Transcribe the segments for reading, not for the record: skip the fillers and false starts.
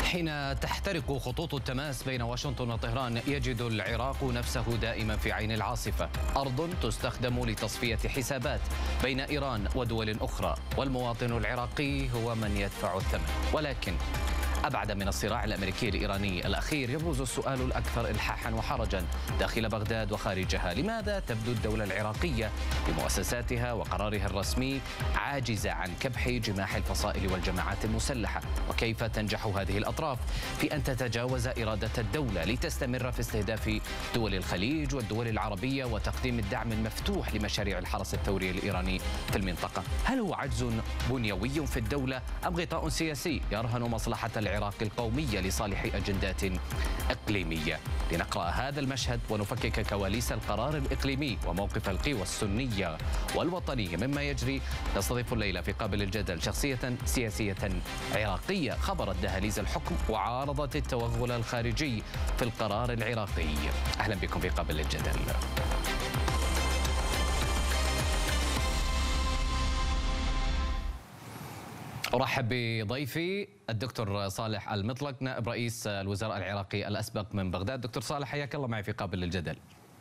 حين تحترق خطوط التماس بين واشنطن وطهران، يجد العراق نفسه دائما في عين العاصفة، أرض تستخدم لتصفية حسابات بين إيران ودول أخرى، والمواطن العراقي هو من يدفع الثمن. ولكن أبعد من الصراع الأمريكي الإيراني الأخير يبرز السؤال الأكثر إلحاحا وحرجا داخل بغداد وخارجها: لماذا تبدو الدولة العراقية بمؤسساتها وقرارها الرسمي عاجزة عن كبح جماح الفصائل والجماعات المسلحة؟ وكيف تنجح هذه الأطراف في أن تتجاوز إرادة الدولة لتستمر في استهداف دول الخليج والدول العربية وتقديم الدعم المفتوح لمشاريع الحرس الثوري الإيراني في المنطقة؟ هل هو عجز بنيوي في الدولة أم غطاء سياسي يرهن مصلحة العراق القومية لصالح أجندات إقليمية؟ لنقرأ هذا المشهد ونفكك كواليس القرار الإقليمي وموقف القوى السنية والوطنية مما يجري، نستضيف الليلة في قابل الجدل شخصية سياسية عراقية خبرت دهاليز الحكم وعارضت التوغل الخارجي في القرار العراقي. أهلا بكم في قابل الجدل. أرحب بضيفي الدكتور صالح المطلق، نائب رئيس الوزراء العراقي الأسبق من بغداد. دكتور صالح، حياك الله معي في قابل الجدل.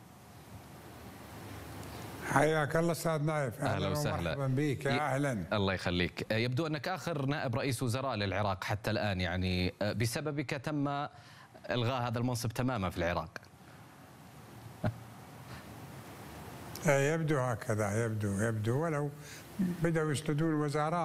حياك الله استاذ نايف، اهلا وسهلا. مرحبا بك. يا اهلا. الله يخليك. يبدو انك اخر نائب رئيس وزراء للعراق حتى الان، يعني بسببك تم الغاء هذا المنصب تماما في العراق. يبدو هكذا، يبدو ولو بدأوا يسندون الوزراء